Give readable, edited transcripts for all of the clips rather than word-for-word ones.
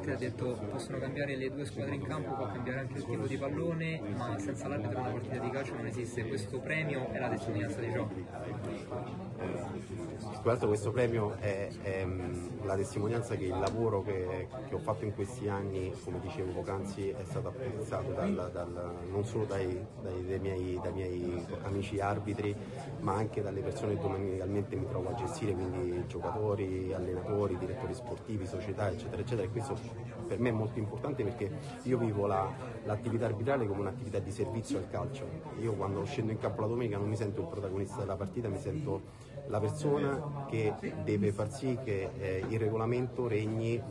ha detto possono cambiare le due squadre in campo, può cambiare anche il tipo di pallone, ma senza l'arbitro una partita di calcio non esiste. Questo premio è la testimonianza di ciò. Tra l'altro questo premio è la testimonianza che il lavoro che ho fatto in questi anni, come dicevo poc'anzi, è stato apprezzato non solo dai miei amici arbitri, ma anche dalle persone che domenicalmente mi trovo a gestire, quindi giocatori, allenatori, direttori sportivi, società, eccetera, eccetera. E questo per me è molto importante perché io vivo l'attività arbitrale come un'attività di servizio al calcio. Io quando scendo in campo la domenica non mi sento il protagonista della partita, mi sento la persona che deve far sì che il regolamento regni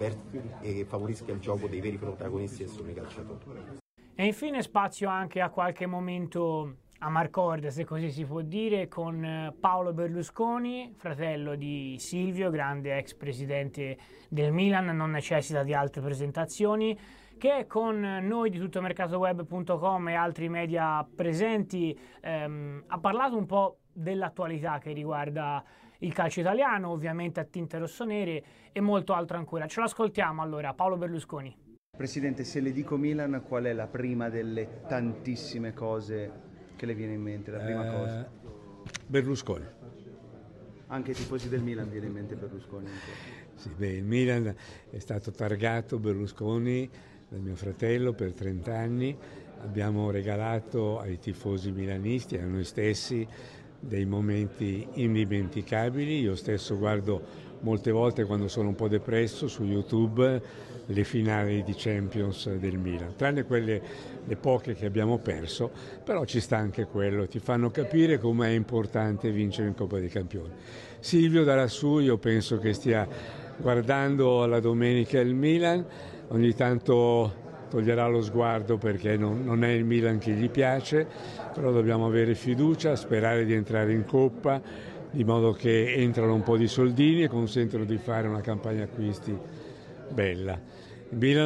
e favorisca il gioco dei veri protagonisti che sono i calciatori. E infine spazio anche a qualche momento a Marcord, se così si può dire, con Paolo Berlusconi, fratello di Silvio, grande ex presidente del Milan, non necessita di altre presentazioni, che con noi di tuttomercatoweb.com e altri media presenti ha parlato un po' dell'attualità che riguarda il calcio italiano, ovviamente a tinte rossonere e molto altro ancora. Ce l'ascoltiamo allora, Paolo Berlusconi. Presidente, se le dico Milan, qual è la prima delle tantissime cose che le viene in mente, la prima cosa? Berlusconi. Anche ai tifosi del Milan viene in mente Berlusconi? Sì, il Milan è stato targato Berlusconi dal mio fratello per 30 anni, abbiamo regalato ai tifosi milanisti e a noi stessi dei momenti indimenticabili. Io stesso guardo molte volte, quando sono un po' depresso, su YouTube le finali di Champions del Milan, tranne le poche che abbiamo perso, però ci sta anche quello, ti fanno capire com'è importante vincere in Coppa dei Campioni. Silvio da lassù io penso che stia guardando la domenica il Milan, ogni tanto toglierà lo sguardo perché non è il Milan che gli piace, però dobbiamo avere fiducia, sperare di entrare in Coppa, di modo che entrano un po' di soldini e consentono di fare una campagna acquisti bella. Il Milan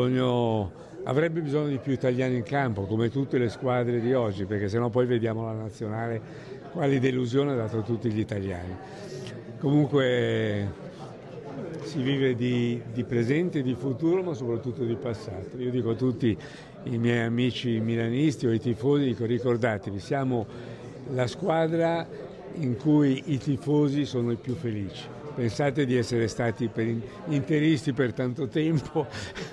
avrebbe bisogno di più italiani in campo, come tutte le squadre di oggi, perché sennò poi vediamo la nazionale quali delusione ha dato tutti gli italiani. Comunque si vive di presente e di futuro, ma soprattutto di passato. Io dico a tutti i miei amici milanisti o i tifosi, dico: ricordatevi, siamo la squadra in cui i tifosi sono i più felici. Pensate di essere stati interisti per tanto tempo.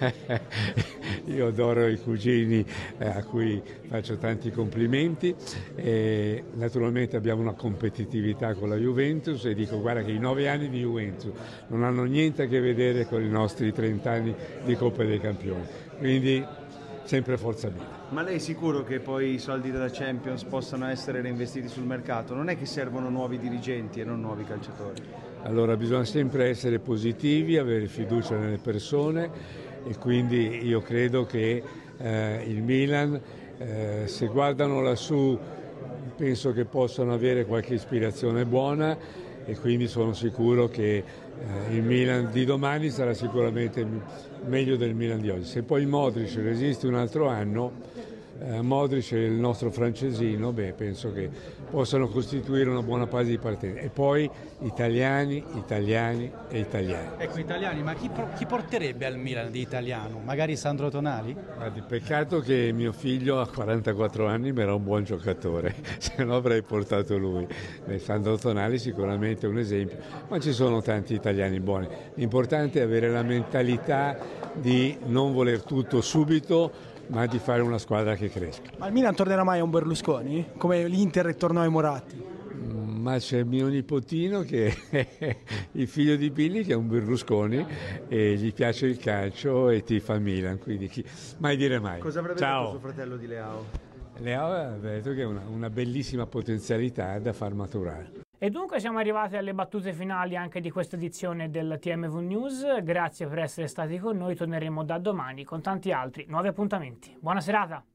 Io adoro i cugini a cui faccio tanti complimenti. Naturalmente abbiamo una competitività con la Juventus e dico: guarda che i 9 anni di Juventus non hanno niente a che vedere con i nostri 30 anni di Coppa dei Campioni. Quindi sempre forza Milan. Ma lei è sicuro che poi i soldi della Champions possano essere reinvestiti sul mercato? Non è che servono nuovi dirigenti e non nuovi calciatori? Allora bisogna sempre essere positivi, avere fiducia nelle persone e quindi io credo che il Milan, se guardano lassù, penso che possano avere qualche ispirazione buona e quindi sono sicuro che il Milan di domani sarà sicuramente meglio del Milan di oggi. Se poi Modric resiste un altro anno, Modric è il nostro francesino, penso che possano costituire una buona base di partenza. E poi italiani. Ecco, italiani, ma chi porterebbe al Milan di italiano? Magari Sandro Tonali? Guardi, peccato che mio figlio a 44 anni mi era un buon giocatore, se no avrei portato lui. Sandro Tonali sicuramente è un esempio, ma ci sono tanti italiani buoni. L'importante è avere la mentalità di non voler tutto subito, ma di fare una squadra che cresca. Ma il Milan tornerà mai a un Berlusconi? Come l'Inter tornò ai Moratti? Ma c'è mio nipotino che è il figlio di Billy, che è un Berlusconi e gli piace il calcio e tifa Milan, quindi mai dire mai. Cosa avrebbe detto suo fratello di Leao? Leao ha detto che è una bellissima potenzialità da far maturare. E dunque siamo arrivati alle battute finali anche di questa edizione del TMV News. Grazie per essere stati con noi, torneremo da domani con tanti altri nuovi appuntamenti. Buona serata!